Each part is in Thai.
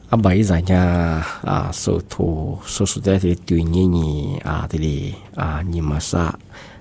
bây giờ nha số thu số số đấy thì tùy nhiên nhỉ thì nhưng mà sao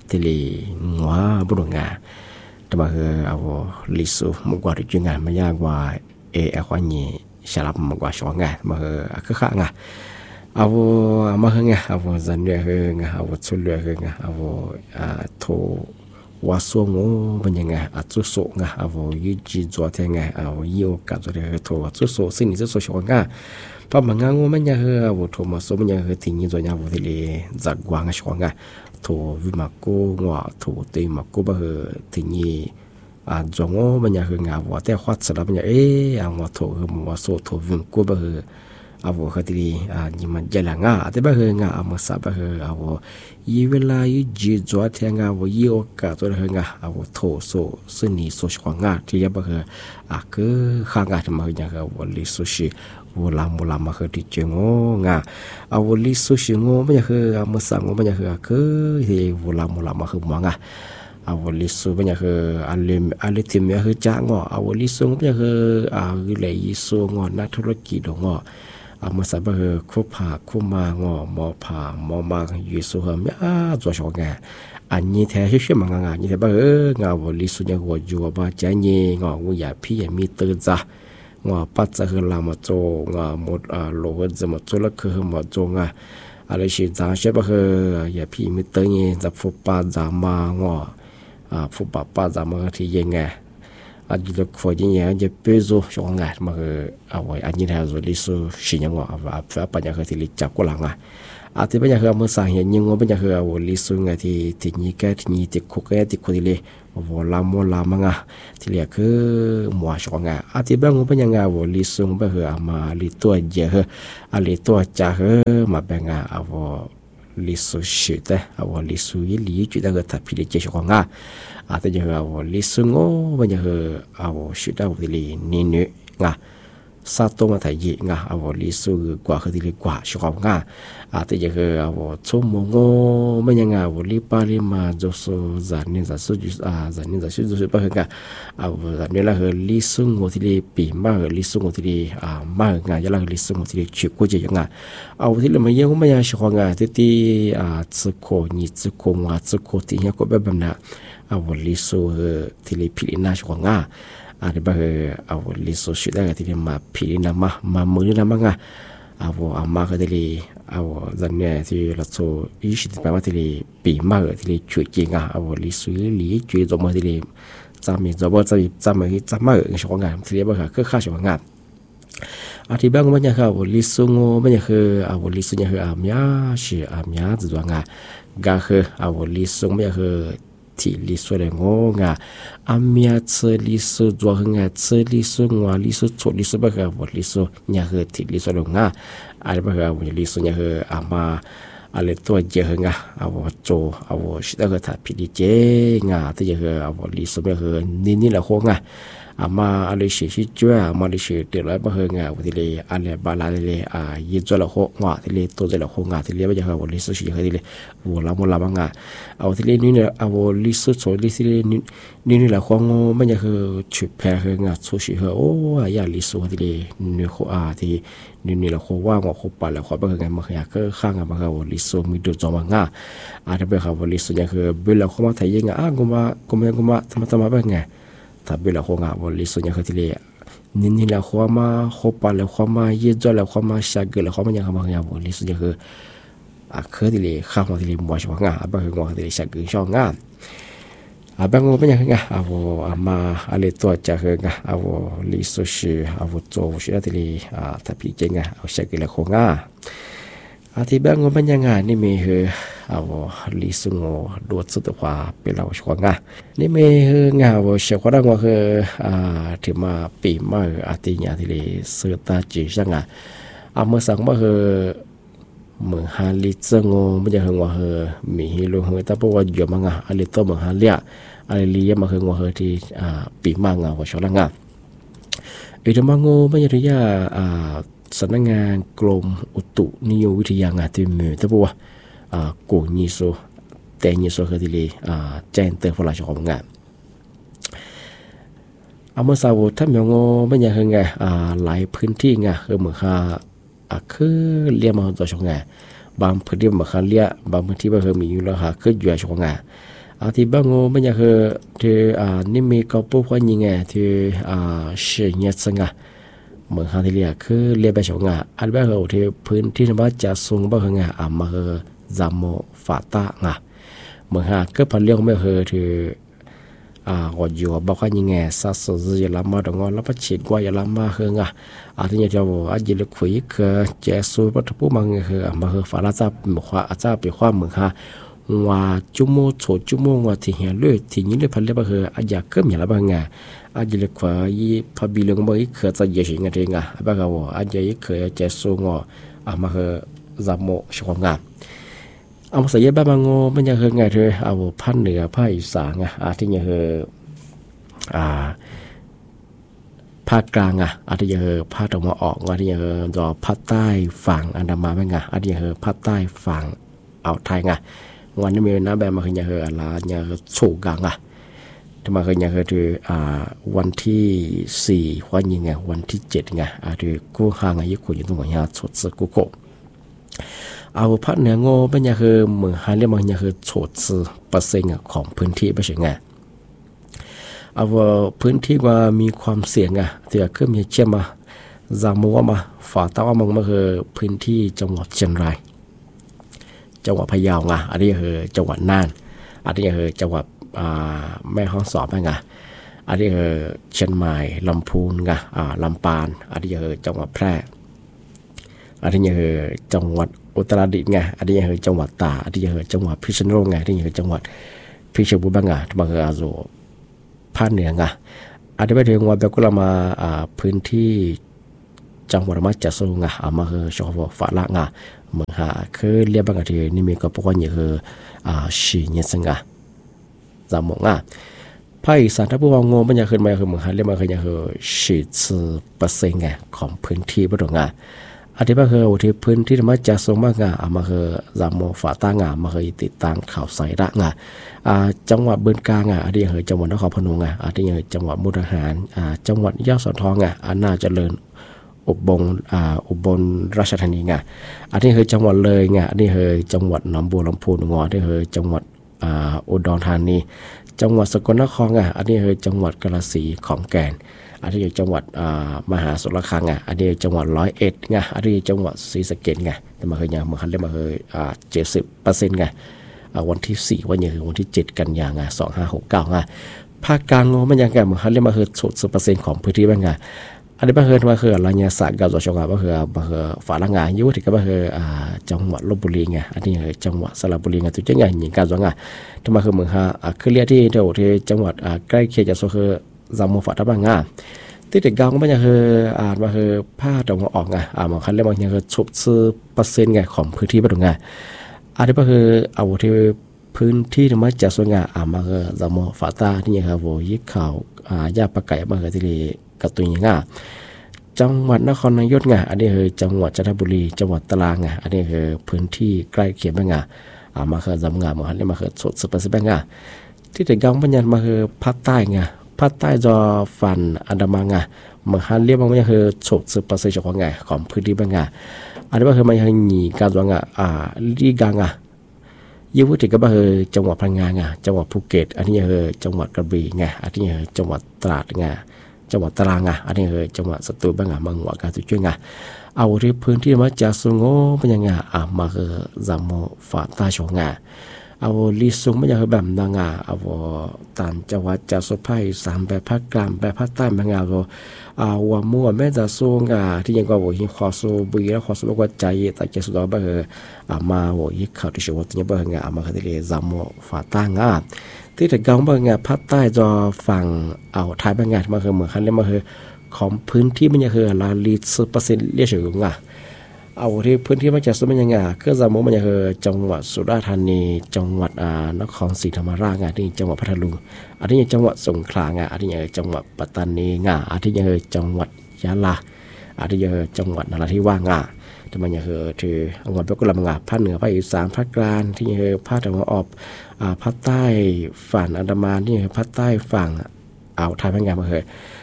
thì ngoa bút ngàแต่ว่าเอาลิสุมากว่าที่จริงงานไม่ยากกว่าความนี้สลับมากกว่าสองงานมาคือข้างเอามาเฮงเอาจันเดือเฮงเอาชุดเดือเฮงเอาโทว่าส่วงเป็นยังไงจุดโซ่งเอายืดจีจวดยังไงเอายี่โอกาสจะได้โทจุดโซ่สิ่งนี้จุดโซ่สองงานเพราะบางงานมันยังเอาโทมาโซ่มันยังทิ้งยี่จวดยังเอาที่เลยจักวางสองงาน土为嘛过我土对嘛过不和天意中我们也和我在花吃了们也我土和我说土为过不和我和的你们这两对不和我啥不和我一为了一直昨天我有个做的和我土说是你所说这也不和个哈什么也和我历史是我拉嘛和的讲我我历史是我们也和我上我们也和个的我拉嘛和我我历史们也和阿里天也和讲我历史我们也和来一说我那ธุรกิจ我มาสับเฮคู่ผ่าคู่มางอมอผ่ามอมาอยู่สุเหมตัวชงอันนี้แท้ชื่อมังงานี่แท้บ่งาวลิสุญหัวอยู่บ่ใจนี่งองูอย่าพี่มีเตจ้างอปัจจะเฮลามาโจงอหมดโลหะจะมาโจละคือมาโจงอะไรสิจางเชบ่อย่าพี่มีเตนี่จะฟุปาจามางอฟุปาปาจามาที่ยังไงဒီလိုခေါ်ခြင်းရတဲ့ပေဇိုရှောင်းငါမအဝိုင်အညတဲ့ဇိုလီဆူရှင်ငါအဖပညာခတိလချကောလာငါအတေပညာခမဆိုင်ညငောပညာခအဝလီဆူငါတီတင်နီကတ်နီတခုကဲတခုဒီလေဝလာမောလာမငါတီလကမွာရှောင်းငါအတေဘငောပညာငါဝလီဆူဘဟအမာလီတောဂျေဟအလီတောချာဟမဘငါအဝလီဆူရှိတဲ့အဝလီဆူယလီချူတဲ့ကဖိလေချေရှောင်းငါแต่ยังเอาลิสุงโอมันยังเอาชุดเอาที่ลีนี่เนื้องาซาโตมาไทยงาเอาลิสุกว่าคือที่ลีกว่าชอบงาแต่ยังเอาชั่วโมงโอมันยังเอาลิปาลิมาโจโซจานินจาสุจุจานินจาสุจุปะคืองาเอาจานินละคือลิสุงโอที่ลีปีมาลิสุงโอที่ลีมางายะละลิสุงโอที่ลีชิกุจิยังาเอาที่ลีมันยังมันยังชอบงาที่ซึโคนิซึโคงาซึโคที่ยังก็แบบนั้นเอาลิสุที่ลีพิลินาชงada bah awali sosial adaที่มาพิลินามามือนามังอามาก็ที่จันเนี่ยที่เราโซอีสิที่แปลว่าที่ปีมาที่ช่วยจริงawaliสุลีช่วยจมที่จำมีจมจำมาชงที่บ้าคือข้าชงที่บ้านมันยังคือawaliสุงมันยังคือawaliสุยังคืออามีสิอามีจุดว่างก็คือawaliสุงมันยังคือที่ลิสุเลยงงอามีเชลิสุจวงเชลิสุงวลิสุชลิสุบะคือวลิสุเนี่ยคือที่ลิสุลงอะไรบะคือวลิสุเนี่ยคืออามาอะไรตัวเจอโจชิตะคือถ้าพิจิเจที่จะคือลิสุเนี่ยคือนี่แหละโคอามาอะไรสิจ้วยอามาลิสิเดี๋ยวแล้วบะคือที่เลยอะไรบาลาเลยยิจวละโคที่เลยตัวจะละโคที่เลยบะจะคือลิสุสิคือที่เลยวัวละมุลละบังที่เลยนี่เนี่ยลิสุโซลิสิเลยนี่แหละโคมันจะคือชุดแพร่คือสุสิคือโอ้ยาลิสุที่เลยนี่โคที่นี่แหละโคว่าโคปาแล้วโคบะคือมันคือก็ข้างบะคือลิสุมีดูจอมังอะไรบะคือลิสุเนี่ยคือเบลโคมาไทยกูมาทำแบบไงถ้าเบลโควลิสุเนี่ยคือที่เลยนี่แหละโคมาโคปาแล้วโคมาเยจแล้วโคมาชาเกแล้วโคมันยังคือลิสุเนี่ยคือคือที่เลยข้าวที่เลยมัวชอบบะคืองที่เลยชาเกชอบบางคนยังมาอะไรตัวจะคือลิสุชิโจชิที่เลยถ้าพิจารณาชาเกแล้วโคที่บางคนยังนี่มีคือลิสุงโอดูดสุดกว่าเป็นเราชอบนี่มีคืองาเชื่อว่าเราคือที่มาปีมาที่เนี่ยที่เลยสุดตาจีจังเมื่อสังมาคือเมื่อฮาลิซงโอไม่ใช่หัวเหมีฮิโลเหแต่พวกอยู่มังอะไรตัวเมื่อฮาเลียอะไรเลี้ยมาคือหัวเหที่ปีมังหัวชอลังอีกทั้งมังโอไม่ใช่ที่สำนักงานกรมอุตุนิยมวิทยางานที่มือแต่พวกกูนิโซแต่นิโซคือที่เลยแจ้งเตือนพวกเราชอบงานเมื่อสาวท่านเมียงไม่ยังไงหลายพื้นที่ไงเหมือนคือเรียกมาตัวชงไงบางพื้นที่เหมือนเรียกบางพื้นที่บางมีอยู่แล้วคืออยู่ชงไงที่บางไม่ยังที่นี่มีก็ปุ๊บว่ายังไงที่เสียเงียบสังเหมือนที่เรียกคือเรียกไปชงไงอันแบบที่พื้นที่นั้นจะสูงบางไงมาจำโมฝาตาไงเหมือนก็พันเรียกไม่ที่ก็อยู่บอกว่ายังไงสัตว์สื่อลำมาตรงนั้นแล้วพัชกว่าอย่าลำมาเฮงที่นี่จะบอกอาจจะคุยคือเจสุปัตตุมังมาฝาลาจับขวาอาจจะเป็นความเหมือนว่าจุโมโฉจุโมว่าที่เห็นเลยที่นี้เลยพันเรียกว่าอาจจะเกิดอย่างไรบ้างไงอาจจะคุยพบิลงบอกอีกคือจะเยอะสิ่งอะไรไงบ้างว่าอาจจะอีกคือเจสุงมาจำโมชงงาเอาใส่ยาบ้าบางมันยังไงเธอเอาภาคเหนือภาคอีสานที่ยังภาคกลางที่ยังภาคตะวันออกที่ยังรอภาคใต้ฝั่งอันดามันที่ยังภาคใต้ฝั่งอ่าวไทยวันนี้มีน้ำแบบมายังอะไรยังสูงกังทำไมยังคือวันที่4วันยังไงวันที่7ที่กู้ห่างญี่ปุ่นอยู่ตรงนี้สดกุโกเอาภาคเหนือเป็นยังคือเหมือนเรียกมันยังคือโฉดซื้อเปอร์เซ็นต์ของพื้นที่ไม่ใช่ไงเอาพื้นที่ว่ามีความเสี่ยงที่คือมีเช่นมาจำว่ามาฝาตาว่ามันคือพื้นที่จังหวัดเชียงรายจังหวัดพะเยาอันนี้คือจังหวัดน่านอันนี้คือจังหวัดแม่ฮ่องสอนอันนี้คือเชียงใหม่ลำพูนลำปางอันนี้คือจังหวัดแพร่อันนี้คือจังหวัดอุตรดิตถ์อันนี้คือจังหวัดตากอันนี้คือจังหวัดพิษณุโลกอันนี้คือจังหวัดพิจิตรบุรีที่มาคืออาโซภาคเหนืออันนี้ไปถึงว่าแบบก็เรามาพื้นที่จังหวัดมาจัดส่งมาคือชอบฝาละเหมือนคือเรียกบางทีนี่มีก็พวกนี้คือสีเงี้ยสังจำมองภาคอีสานถ้าพวกงมันจะขึ้นมาคือเหมือนเรียกมาคือยังคือ40%ของพื้นที่บ้านอันที่ว่าคือที่พื้นที่ธรรมจักรทรงมากมาคือจำโมฝาตางมาคือติดตั้งข่าวใส่ละจังหวัดบึงกาฬอันนี้คือจังหวัดนครพนมอันนี้คือจังหวัดมุกดาหารจังหวัดยะโสธรอันน่าเจริญอุบลราชธานีอันนี้คือจังหวัดเลยอันนี้คือจังหวัดหนองบัวลำพูอันนี้คือจังหวัดอุดรธานีจังหวัดสกลนครอันนี้คือจังหวัดกาฬสินธุ์ขอนแก่นอันนี้จังหวัดมหาสารคามอันนี้จังหวัด101อันนี้จังหวัดศรีสะเกษแต่มาเคยยังมาคันเรียกมาเคย70%วันที่4วันนี้คือวันที่7กันยายน2569ภาคกลางมันยังมาคันเรียกมาคือ60%ของพื้นที่บ้างอันนี้มาคืออะไรเนี่ยสายการจัดชงมาคือฝาละยุติก็มาคือจังหวัดลพบุรีอันนี้จังหวัดสระบุรีตัวจังหวัดหญิงการจังทำไมคือเมืองคือเรียกที่จังหวัดใกล้เคียงจะคือจำโมฝาตะบังที่เด็กกลางก็มันยังคือมาคือผ้าตะวันออกบางครั้งเรียกว่ายังคือ60%ของพื้นที่บ้านอันนี้ก็คือเอาที่พื้นที่ธรรมจักรส่วนมาคือจำโมฝาตาที่ยังคือยิ่งข่าวยาปะไก่มาคือที่กระตุ้นจังหวัดนครนายกอันนี้คือจังหวัดจันทบุรีจังหวัดตราดอันนี้คือพื้นที่ใกล้เคียงบ้างมาคือจำบางครั้งเรียกมาคือ60%ที่เด็กกลางมันยังมาคือภาคใต้ภาคใต้จอฟันอันดามันเมื่อฮันเรียกมันยังคือ60%ของพื้นที่บ้างอันนี้ก็คือมันยังหนีการจังลีกางยิ่งพูดถึงก็คือจังหวัดพังงาจังหวัดภูเก็ตอันนี้คือจังหวัดกระบี่อันนี้คือจังหวัดตราดจังหวัดตรังอันนี้คือจังหวัดสตูลบ้างมังหวการตุช่วยเอาที่พื้นที่มาจากสุโขเป็นยังมาคือจำโมฝาตาชงเอาลิซุงไม่อยากแบบนางเอาต่างจังหวัดจากสุพรรณ3แบบภาคกลางแบบภาคใต้บางว่ามั่วแม่จะสู้ที่ยังก็ว่าหินขอสู้บุยแล้วขอสู้ก็ใจแต่จะสุดแบบมาว่าหินข่าวที่ชื่อว่าตัวแบบมาคือที่จำโมฝาตางที่แต่กลางบางภาคใต้จะฝั่งเอาไทยบางมาคือเหมือนคันเรียกมาคือของพื้นที่มันยังคือลาลี10%เรียกชื่อเอาที่พื้นที่มันจะสมัยยังคือจำโมมันยังคือจังหวัดสุราษฎร์ธานีจังหวัดนครศรีธรรมราชที่จังหวัดพัทลุงอันนี้จังหวัดสงขลาอันนี้จังหวัดปัตตานีอันนี้ยังจังหวัดยะลาอันนี้ยังจังหวัดนราธิวาสที่มันยังคือที่จังหวัดเป็นกุลาภาคเหนือภาคอีสานภาคกลางที่ยังภาคตะวันออกภาคใต้ฝั่งอันดามันที่ภาคใต้ฝั่งอ่าวไทยบางมาคือ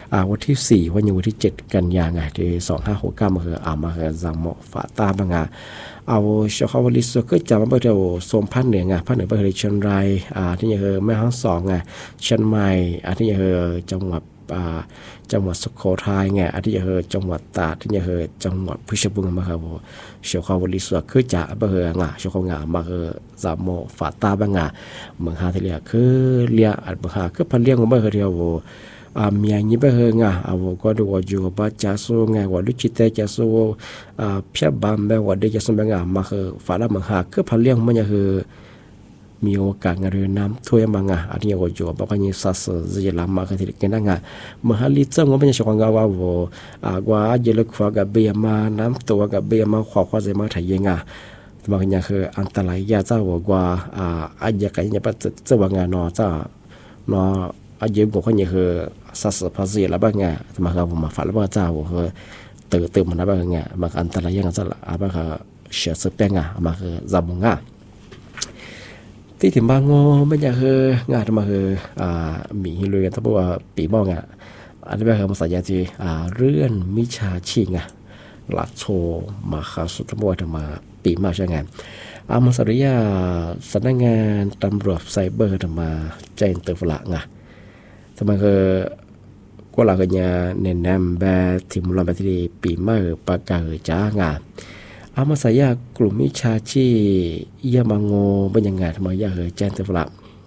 วันที่4วันอยู่วันที่7กันยายนที่2569มามาจำหมอฝาตาบังเอาชาวลิสก็จะมาเปิดโซนภาคเหนือภาคเหนือเปิดเชียงรายที่ยังแม่ฮ่องสอนเชียงใหม่ที่ยังจังหวัดสุโขทัยที่ยังจังหวัดตากที่ยังจังหวัดเพชรบูรณ์มาครับชาวลิสก็จะเปิดชาวมาจำหมอฝาตาบังเมืองฮาที่เรียกคือเรียกเมืองฮาคือพันเรียกมาเดียวมีอย่างนี้ไปเหรอก็ดูว่าอยู่บ้านจะสู้ว่าดูจิตใจจะสู้เพียบบางแบบว่าเด็กจะสู้มาฝาละมังหาคือพเลี้ยงมันจะคือมีโอกาสเรื่องน้ำท่วมมังอันนี้ก็อยู่บ้านนี้สัสจะลำมาที่เกินมหาลิซึงว่าเป็นช่วงว่าว่าจะเลิกฟ้ากับเบียมาน้ำตัวกับเบียมาขวาใจมาถ่ายยังบางอย่างคืออันตรายยาเจ้าว่าอาจจะกันยังเป็นเจ้าว่างานนอเจ้านออายุบอกว่าเนี่ยคือสัสภาษีแล้วบ้างไงมาครับผมมาฝันแล้วบ้างเจ้าคือตื่นมันแล้วบ้างไงมาอันตรายยังจะละบ้างคือเสียสุดแป้งมาคือจำมึงที่ถึงบางงไม่อยากคืองานมาคือมีฮิลุยกันทั้งพวกปีมองอันนี้เป็นภาษาจีนเรื่องมิชาชีหลัดโชมาขาสุดทั้งหมดมาปีมาใช่ไงมาสริยาสำนักงานตำรวจไซเบอร์มาแจ้งเตือนละไงทำไมคือก็หลักเนี่ยเน้นนำแบบที่มุลแบบที่ปีมาปากกาจ้างมาสายากลุ่มมิชาชียามังโงเป็นยังไงทำไมยาแจ้งเตือนละ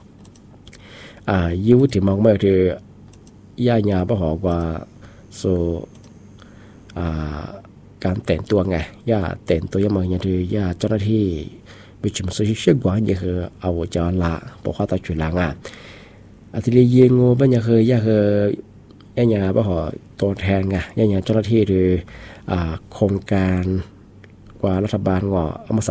ยุติมองไม่คือย่าญาปะหอกว่าโซการแต่งตัวไงย่าแต่งตัวยังมังยังคือย่าเจ้าหน้าที่วิจิตรสุชิเชื่อกว่าอย่างคือเอาจอละบอกว่าตาจุฬาอาทิตย์เย็นงูเป็นยังคือย่าคือย่าปะหอตัวแทนไงย่าเจ้าหน้าที่หรือโครงการกว่ารัฐบาลงอเอามา